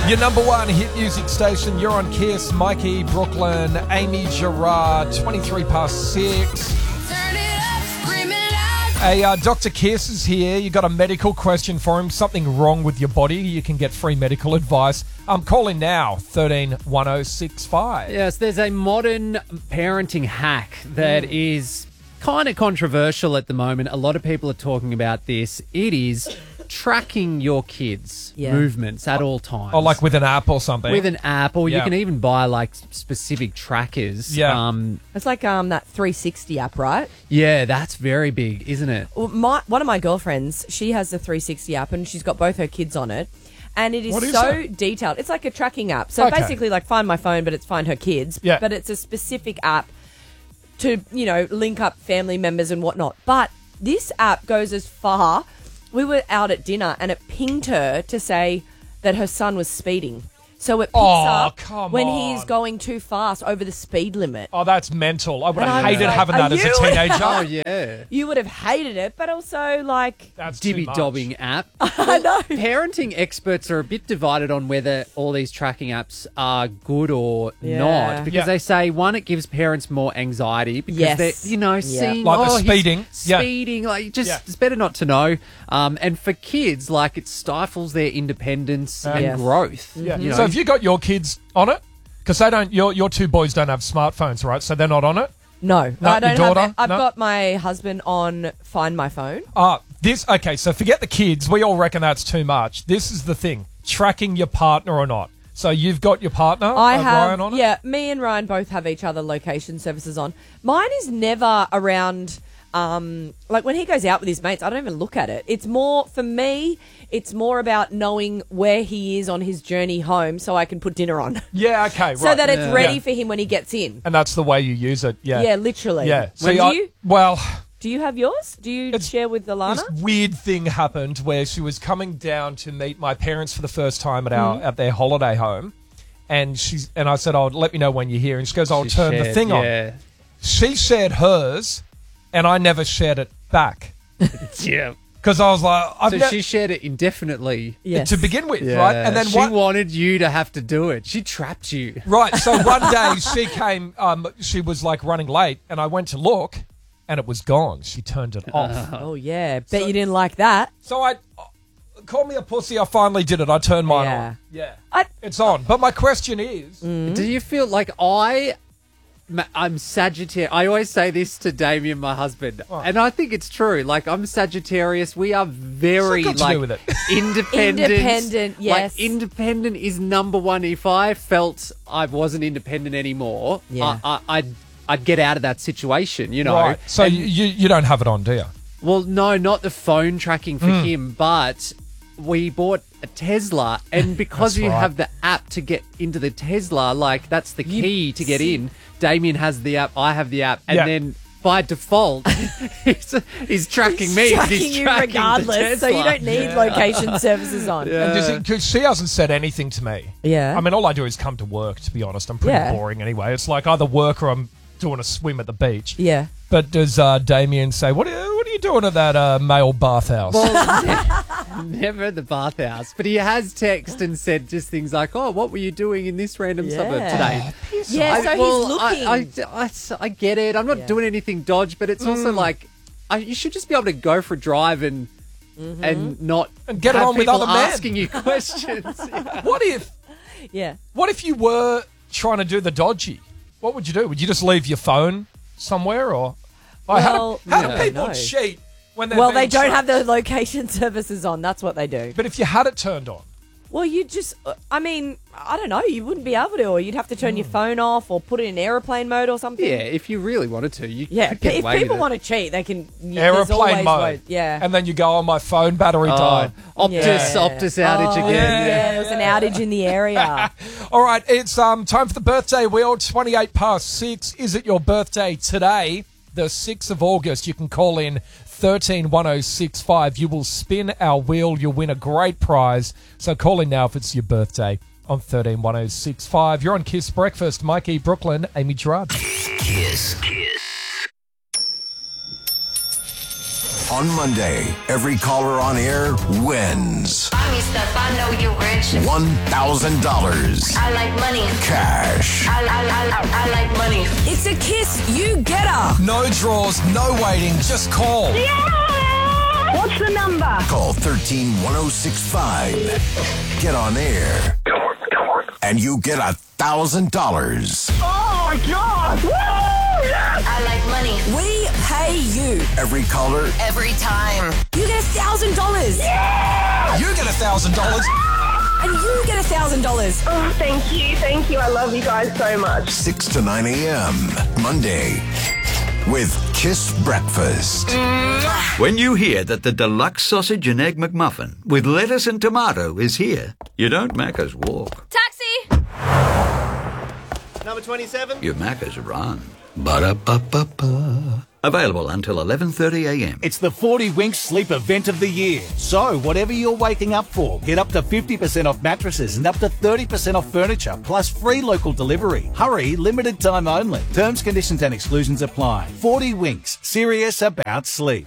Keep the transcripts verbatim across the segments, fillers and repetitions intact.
Your number one hit music station. You're on Kiss. Mikey, Brooklyn, Amy Gerard, twenty-three past six. Hey, uh, Doctor Kiss is here. You got a medical question for him. Something wrong with your body. You can get free medical advice. Um, call in now, thirteen one oh six five. Yes, there's a modern parenting hack that mm. is kind of controversial at the moment. A lot of people are talking about this. It is tracking your kids' yeah. movements at all times. Oh, like with an app or something? With an app, or yeah. you can even buy like specific trackers. Yeah. Um, it's like um that three sixty app, right? Yeah, that's very big, isn't it? Well, my, one of my girlfriends, she has the three sixty app and she's got both her kids on it. And it is, is so that? detailed. It's like a tracking app. So okay. basically like Find My Phone, but it's Find Her Kids. Yeah. But it's a specific app to, you know, link up family members and whatnot. But this app goes as far. We were out at dinner and it pinged her to say that her son was speeding. So it picks oh, up come when on. he's going too fast over the speed limit. Oh, that's mental. I would And have I was hated like, having are that as you- a teenager. Oh, yeah. You would have hated it, but also like... That's too much. Dibby-dobbing app. I know. Parenting experts are a bit divided on whether all these tracking apps are good or Yeah. not, because Yeah. they say, one, it gives parents more anxiety because Yes. they're, you know, Yeah. seeing Like the oh, he's speeding. Yeah. speeding, like just Yeah. it's better not to know. Um, and for kids, like it stifles their independence and Yes. growth. Yeah. You know, So have you got your kids on it? Because they don't. Your your two boys don't have smartphones, right? So they're not on it. No, No, I don't your daughter? have it. I've No? got my husband on Find My Phone. Ah, this okay. So forget the kids. We all reckon that's too much. This is the thing: tracking your partner or not. So you've got your partner, I uh, have, Ryan, on it. yeah, me and Ryan both have each other location services on. Mine is never around, um, like when he goes out with his mates, I don't even look at it. It's more, for me, it's more about knowing where he is on his journey home so I can put dinner on. Yeah. Okay. Right. So that it's Yeah. ready Yeah. for him when he gets in. And that's the way you use it. Yeah. Yeah, literally. Yeah. When See, do I- you? Well. Do you have yours? Do you It's- share with Alana? This weird thing happened where she was coming down to meet my parents for the first time at our at their holiday home, and she's and I said, "Oh, let me know when you're here." And she goes, "I'll she turn the shared, thing on." yeah. She shared hers, and I never shared it back Yeah. because I was like, I've So ne- she shared it indefinitely. Yes. to begin with, Yeah. right? And then she one, wanted you to have to do it. She trapped you. right. So one day she came, um, she was like running late, and I went to look, and it was gone. She turned it off. Oh, yeah. Bet you didn't like that. So I, call me a pussy. I finally did it. I turned mine Yeah. on. Yeah, I- it's on. But my question is, Do you feel like I, ma- I'm Sagittarius? I always say this to Damien, my husband, Oh. and I think it's true. Like I'm Sagittarius. We are very What's that got to like do with it? independent. Independent, yes. Like independent is number one. If I felt I wasn't independent anymore, Yeah. I, I, I'd I'd get out of that situation. You know. right. So And- you, you you don't have it on, do you? Well, no, not the phone tracking for Mm. him, but we bought a Tesla, and because That's you right. have the app to get into the Tesla, like that's the You- key to get in. Damien has the app, I have the app, and Yeah. then by default, he's, he's tracking me. 'cause Tracking he's you tracking the regardless, so you Tesla. don't need location services on. Yeah. And does it, 'cause she hasn't said anything to me. Yeah. I mean, all I do is come to work, to be honest. I'm pretty Yeah. boring anyway. It's like either work or I'm doing a swim at the beach. Yeah. But does uh, Damien say, what are, you, what are you doing at that uh, male bathhouse? Well, never at the bathhouse, but he has texted and said just things like, "Oh, what were you doing in this random suburb Yeah. today?" Yeah, I- so well, he's looking. I, I, I, I get it. I'm not Yeah. doing anything dodge, but it's Mm. also like I, you should just be able to go for a drive and Mm-hmm. and not And get it have on with people other men. asking you questions. Yeah. What if yeah. what if you were trying to do the dodgy? What would you do? Would you just leave your phone somewhere? Or like, Well, how, do, how yeah, do people no. cheat when they're Well, they being don't tracked? have the location services on. That's what they do. But if you had it turned on, Well, you just, uh, I mean, I don't know. You wouldn't be able to, or you'd have to turn your phone off or put it in airplane mode or something. Yeah, if you really wanted to, you Yeah, could get if away people with want it. to cheat, they can. y- there's aeroplane always mode. ways- Yeah. And then you go, oh, my phone battery Oh, died. Optus, Yeah. Optus outage Oh, again. Yeah, Yeah. there was an outage in the area. All right, it's um time for the birthday wheel, twenty-eight past six. Is it your birthday today? The sixth of August. You can call in thirteen one oh six five. You will spin our wheel. You'll win a great prize. So call in now if it's your birthday on thirteen one oh six five. You're on Kiss Breakfast. Mikey, Brooklyn, Amy Gerard. Kiss. Kiss. On Monday, every caller on air wins. Mommy stuff, I know you rich. cash. one thousand dollars. I like money. Cash. I, I, I, I like money. It's a Kiss You Getter. No draws, no waiting, just call. Yeah! What's the number? Call thirteen one oh six five. Get on air. Come on, come on. And you get a thousand dollars. Oh my God! Woo! Yes! I like money. We pay you. Every caller, Every time. You get a thousand dollars. You get a thousand dollars. And you get a thousand dollars. Oh, thank you, thank you. I love you guys so much. six to nine a.m. Monday with Kiss Breakfast. When you hear that the deluxe sausage and egg McMuffin with lettuce and tomato is here, you don't Macca's walk. Taxi! Number twenty-seven. You Macca's run. Ba-da-ba-ba-ba. Available until eleven thirty a.m. It's the forty Winks Sleep Event of the Year. So, whatever you're waking up for, get up to fifty percent off mattresses and up to thirty percent off furniture, plus free local delivery. Hurry, limited time only. Terms, conditions and exclusions apply. forty Winks, serious about sleep.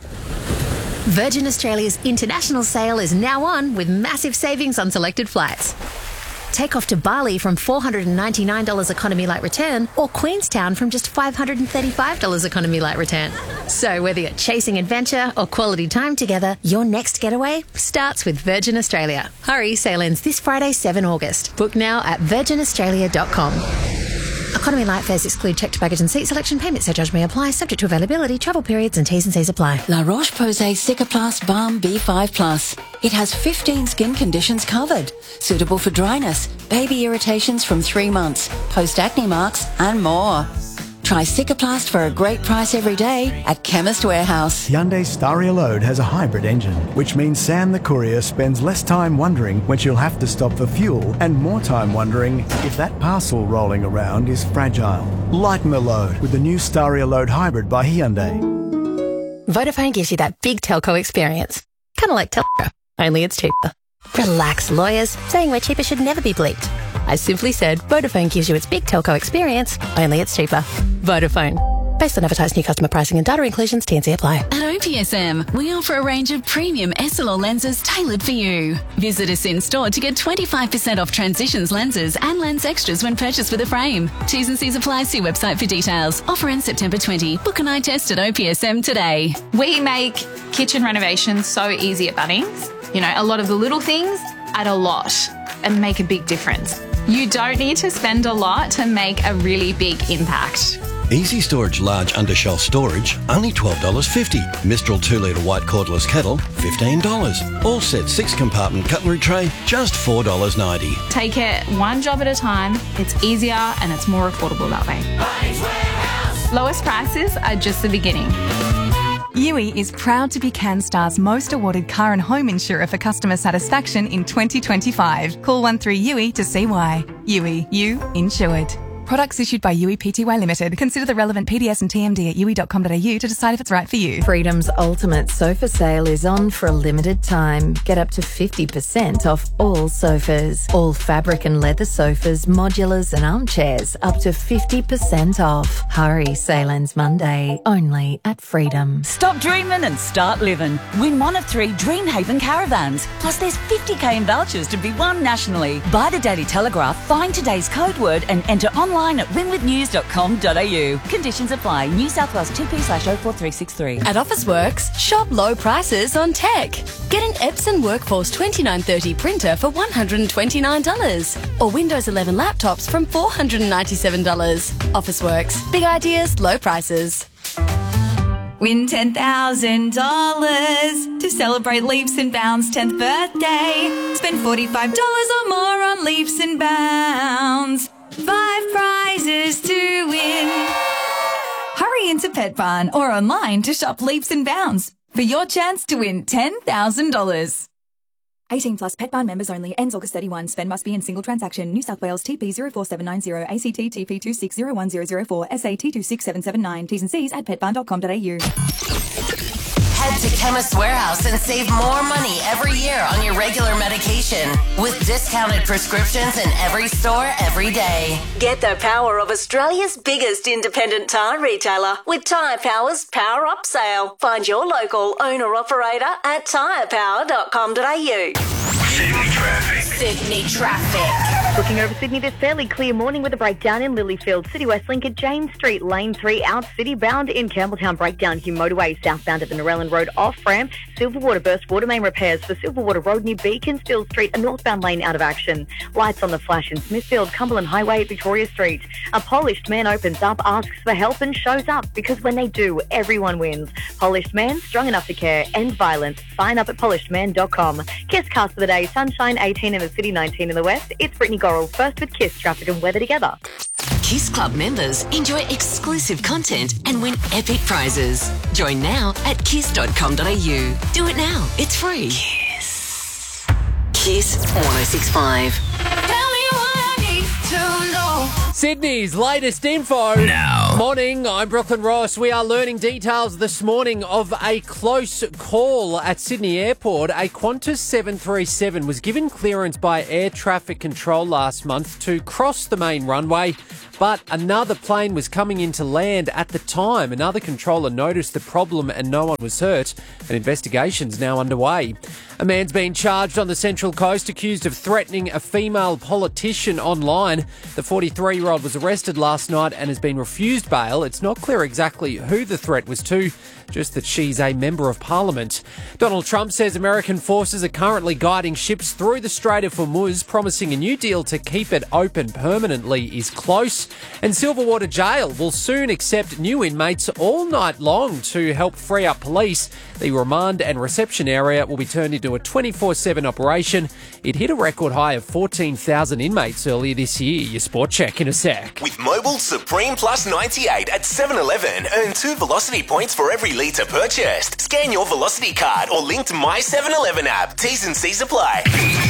Virgin Australia's international sale is now on with massive savings on selected flights. Take off to Bali from four hundred ninety-nine dollars economy light return or Queenstown from just five hundred thirty-five dollars economy light return. So whether you're chasing adventure or quality time together, your next getaway starts with Virgin Australia. Hurry, sale ends this Friday, seventh of August. Book now at virgin australia dot com. Economy light fares exclude checked baggage and seat selection. Payment surcharge may apply, subject to availability, travel periods and T's and C's apply. La Roche-Posay Cicaplast Balm B five plus. It has fifteen skin conditions covered. Suitable for dryness, baby irritations from three months, post-acne marks and more. Try Cicaplast for a great price every day at Chemist Warehouse. Hyundai Staria Load has a hybrid engine, which means Sam the courier spends less time wondering when she'll have to stop for fuel and more time wondering if that parcel rolling around is fragile. Lighten the load with the new Staria Load Hybrid by Hyundai. Vodafone gives you that big telco experience. Kind of like Telco, only it's cheaper. Relax, lawyers. Saying we're cheaper should never be bleeped. I simply said Vodafone gives you its big telco experience, only it's cheaper. Vodafone. Based on advertised new customer pricing and data inclusions, T and C apply. At O P S M, we offer a range of premium S L R lenses tailored for you. Visit us in store to get twenty-five percent off Transitions lenses and lens extras when purchased with a frame. T's and C's apply. See website for details. Offer ends September twentieth. Book an eye test at O P S M today. We make kitchen renovations so easy at Bunnings. You know, a lot of the little things add a lot and make a big difference. You don't need to spend a lot to make a really big impact. Easy Storage Large Undershelf Storage, only twelve dollars fifty. Mistral two litre white cordless kettle, fifteen dollars. All set six compartment cutlery tray, just four dollars ninety. Take it one job at a time. It's easier and it's more affordable that way. Lowest prices are just the beginning. Yui is proud to be CanStar's most awarded car and home insurer for customer satisfaction in twenty twenty-five. Call one three U I to see why. Yui, you insured. Products issued by Yui Pty Limited. Consider the relevant P D S and T M D at yui dot com dot a u to decide if it's right for you. Freedom's ultimate sofa sale is on for a limited time. Get up to fifty percent off all sofas. All fabric and leather sofas, modulars and armchairs up to fifty percent off. Hurry, sale ends Monday, only at Freedom. Stop dreaming and start living. Win one of three Dreamhaven caravans. Plus there's fifty k in vouchers to be won nationally. Buy the Daily Telegraph, find today's code word and enter online at winwithnews dot com dot a u. Conditions apply. New South Wales two P slash oh four three six three. At Officeworks, shop low prices on tech. Get an Epson Workforce twenty-nine thirty printer for one hundred twenty-nine dollars or Windows eleven laptops from four hundred ninety-seven dollars. Officeworks. Big ideas, low prices. Win ten thousand dollars to celebrate Leaps and Bounds' tenth birthday. Spend forty-five dollars or more on Leaps and Bounds. Five prizes to win. Hurry into Pet Barn or online to shop Leaps and Bounds for your chance to win ten thousand dollars. eighteen plus Pet Barn members only. Ends August thirty-first. Spend must be in single transaction. New South Wales T P zero four seven nine zero, A C T T P two six zero one zero zero four, S A T two six seven seven nine. T's and C's at pet barn dot com dot a u. Head to Chemist Warehouse and save more money every year on your regular medication with discounted prescriptions in every store every day. Get the power of Australia's biggest independent tyre retailer with Tyre Power's Power Up Sale. Find your local owner-operator at tyre power dot com dot a u. City traffic. Sydney traffic. Looking over Sydney, this fairly clear morning with a breakdown in Lilyfield. City West Link at James Street, Lane three out city bound in Campbelltown. Breakdown Hume Motorway southbound at the Narellan Road off-ramp. Silverwater burst water main repairs for Silverwater Road near Beaconsfield Street. A northbound lane out of action. Lights on the flash in Smithfield, Cumberland Highway at Victoria Street. A polished man opens up, asks for help and shows up because when they do, everyone wins. Polished Man, strong enough to care, end violence. Sign up at polished man dot com. Kiss cast for the day. Sunshine eighteen in the city, nineteen in the west. It's Brittany Gorrell, first with Kiss, traffic and weather together. Kiss Club members enjoy exclusive content and win epic prizes. Join now at kiss dot com dot a u. Do it now. It's free. Kiss. Kiss one oh six point five. Tell me what I need to know. Sydney's latest info. Now. Morning, I'm Brooklyn Ross. We are learning details this morning of a close call at Sydney Airport. A Qantas seven thirty-seven was given clearance by air traffic control last month to cross the main runway, but another plane was coming in to land at the time. Another controller noticed the problem and no one was hurt. An investigation's now underway. A man's been charged on the Central Coast accused of threatening a female politician online. The forty-three-year-old was arrested last night and has been refused bail. It's not clear exactly who the threat was to, just that she's a member of parliament. Donald Trump says American forces are currently guiding ships through the Strait of Hormuz, promising a new deal to keep it open permanently is close. And Silverwater Jail will soon accept new inmates all night long to help free up police. The remand and reception area will be turned into a twenty-four seven operation. It hit a record high of fourteen thousand inmates earlier this year. Your sport check in a sec. With Mobil Supreme Plus ninety-eight at seven eleven, earn two Velocity points for every litre purchased. Scan your Velocity card or link to My seven eleven app. T's and C's apply.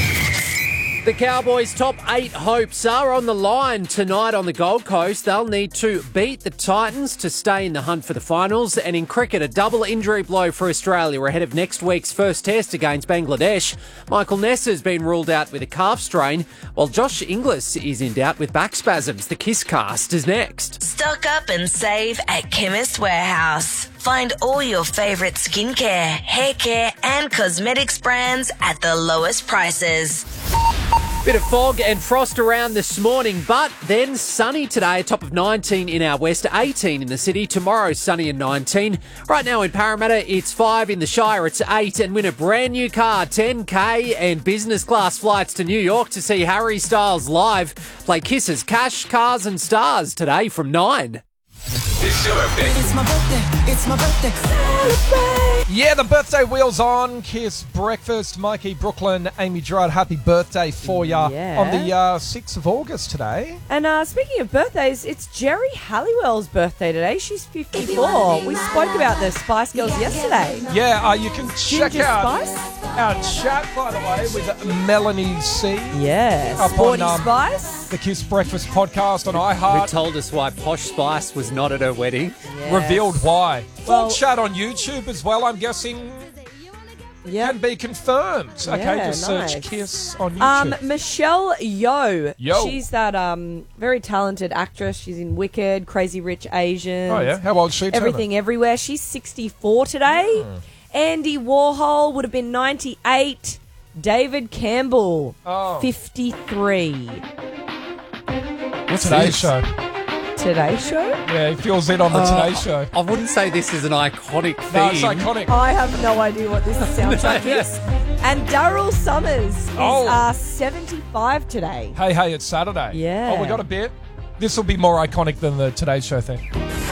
The Cowboys' top eight hopes are on the line tonight on the Gold Coast. They'll need to beat the Titans to stay in the hunt for the finals. And in cricket, a double injury blow for Australia ahead of next week's first test against Bangladesh. Michael Ness has been ruled out with a calf strain, while Josh Inglis is in doubt with back spasms. The Kiss Cast is next. Stock up and save at Chemist Warehouse. Find all your favourite skincare, hair care and cosmetics brands at the lowest prices. Bit of fog and frost around this morning, but then sunny today, a top of nineteen in our west, eighteen in the city. Tomorrow, sunny and nineteen. Right now in Parramatta, it's five. In the Shire, it's eight. And win a brand new car, ten K and business class flights to New York to see Harry Styles live. Play Kisses, Cash, Cars and Stars today from nine. It's your birthday. It's my birthday. It's my birthday. Celebrate. Yeah, the birthday wheel's on. Kiss Breakfast. Mikey, Brooklyn, Amy Gerard, happy birthday for ya Yeah. on the uh, sixth of August today. And uh, speaking of birthdays, it's Jerry Halliwell's birthday today. She's fifty-four. We spoke about the Spice Girls yesterday. Yeah, uh, you can check Ginger out Spice? our chat, by the way, with Melanie C. Yeah, up Sporty on, um, Spice. the Kiss Breakfast podcast on Who iHeart. told us why Posh Spice was not at her wedding? Yes. Revealed why. Well- Full chat on YouTube as well, I'm guessing. Yep. Can be confirmed. Okay, Yeah, just search nice. Kiss on YouTube. Um, Michelle Yeoh. Yeoh. She's that um very talented actress. She's in Wicked, Crazy Rich Asians. Oh, yeah? How old is she? Tell Everything Everywhere. She's sixty-four today. Hmm. Andy Warhol would have been ninety-eight. David Campbell, Oh. fifty-three. What's Today this? Show. Today Show? Yeah, he fills in on the Uh, Today Show. I wouldn't say this is an iconic theme. No, it's iconic. I have no idea what this soundtrack is. And Daryl Summers is Oh. uh, seventy-five today. Hey, hey, it's Saturday. Yeah. Oh, we got a bit. This will be more iconic than the Today Show thing.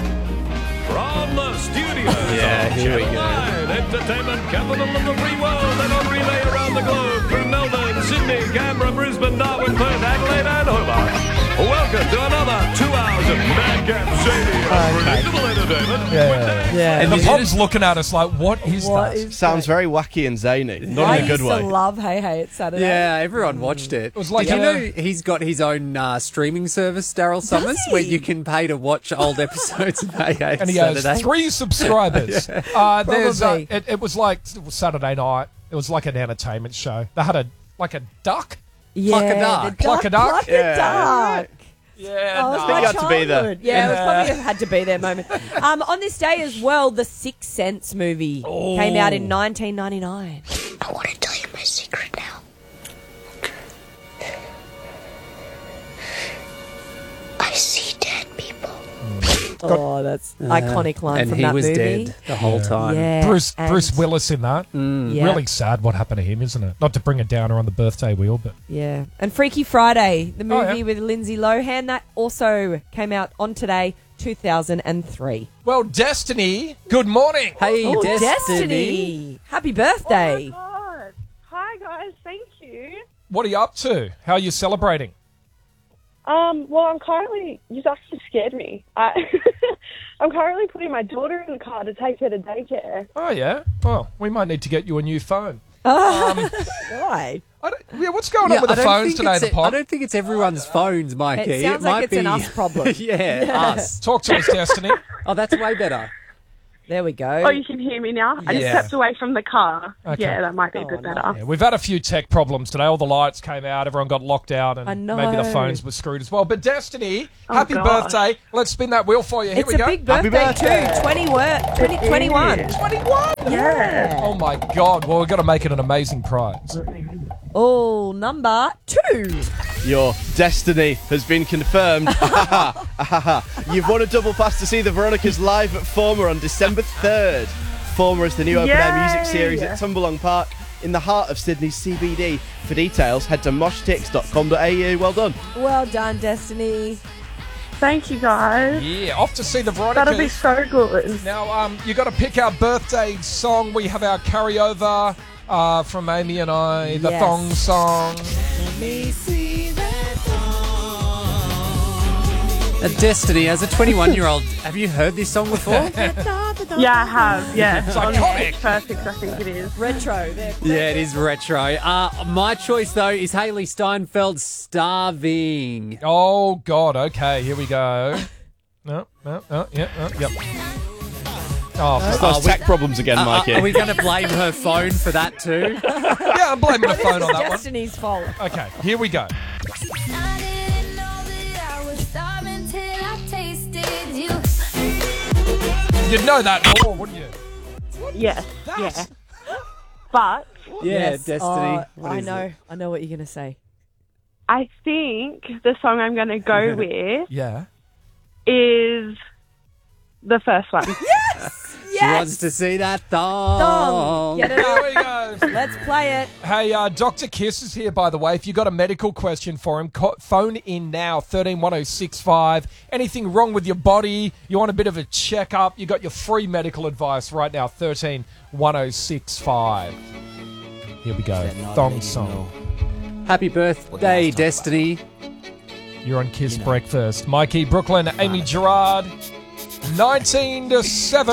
From the studios Yeah, of here we Channel go. nine, entertainment capital of the free world, and on relay around the globe through Melbourne, Sydney, Canberra, Brisbane, Darwin, Perth, Adelaide and Hobart. Welcome to another two hours of madcap, shady, unpredictable entertainment. Yeah. Yeah. And the And Bob's looking at us like, what is What that? is Sounds very wacky and zany. Not I in a good used way. to love Hey Hey It's Saturday. Yeah, everyone watched it. It was like Did you a- know he's got his own uh, streaming service, Daryl Summers, he? where you can pay to watch old episodes of Hey Hey And he Saturday? has three subscribers. Yeah. uh, there's, uh, Probably. it, it was like it was Saturday night. It was like an entertainment show. They had a like a duck. Yeah, Pluck a duck. the Pluck a duck? Pluck a Yeah. duck. Yeah, Oh, it was no. think my you had to be there. childhood. Yeah, it was Yeah. probably a had to be there moment. Um, on this day as well, the Sixth Sense movie came out in nineteen ninety-nine. I want to tell you my secret now. Oh, that's iconic line and from he that was movie. dead the whole time. Yeah, Bruce and- Bruce Willis in that. Yeah. Really sad what happened to him, isn't it? Not to bring a downer on the birthday wheel, but Yeah. And Freaky Friday, the Oh, movie yeah. with Lindsay Lohan, that also came out on today, two thousand three. well, Destiny. Good morning. Hey, Oh, Destiny. Destiny. Happy birthday. God. Hi guys, thank you. What are you up to? How are you celebrating? Um, well, I'm currently, you actually scared me. I, I'm currently putting my daughter in the car to take her to daycare. Oh yeah. Well, we might need to get you a new phone. Um, Why? I don't, yeah, what's going Yeah, on with I the don't phones think today? it's The a- pod. I don't think it's everyone's phones, Mikey. It sounds might like it's be an us problem. yeah, us. Talk to us, Destiny. Oh, that's way better. There we go. Oh, you can hear me now? I just Yeah. stepped away from the car. Okay. Yeah, that might be a bit better. Yeah, we've had a few tech problems today. All the lights came out, everyone got locked out, and I know. maybe the phones were screwed as well. But Destiny, Oh, happy gosh. birthday. Let's spin that wheel for you. Here It's we a go. big Happy birthday, too. twenty wor- twenty, It twenty-one. is. twenty-one? Yeah. Oh my God. Well, we've got to make it an amazing prize. Oh, number two. Your destiny has been confirmed. You've won a double pass to see the Veronicas live at Former on December third. Former is the new open air music Yay! series at Tumblelong Park in the heart of Sydney's C B D. For details, head to mosh tix dot com dot a u. Well done. Well done, Destiny. Thank you guys. Yeah, off to see the Veronicas. That'll be so good. Now, um, you got to pick our birthday song. We have our carryover uh, from Amy and I, the Yes. thong song. Uh, Destiny, as a twenty-one-year-old, have you heard this song before? Yeah, I have. Yeah. It's On iconic. Perfect, I think it is. Retro. There. Yeah, it is retro. Uh, my choice, though, is Hayley Steinfeld, Starving. Oh, God. Okay, here we go. No, no, no, yeah, no, yep. Oh, It's fuck. those we- tech problems again, Uh, uh, Mikey. are we going to blame her phone for that, too? yeah, I'm blaming the phone on that one. Destiny's fault. Okay, here we go. You'd know that more, wouldn't you? Yes. That's- Yeah. But Yeah, Yes. Destiny. Oh, What I is know. it? I know what you're going to say. I think the song I'm going to go with Yeah. is the first one. She wants to see that thong. Thong. Get it Here up. we go. Let's play it. Hey, uh, Doctor Kiss is here, by the way. If you've got a medical question for him, co- phone in now, thirteen one oh six five. Anything wrong with your body, you want a bit of a checkup, you got your free medical advice right now, thirteen one oh six five. Here we go. Thong song. Happy birthday, Destiny. You're on Kiss Breakfast. Mikey, Brooklyn, Amy Gerard, nineteen to seven.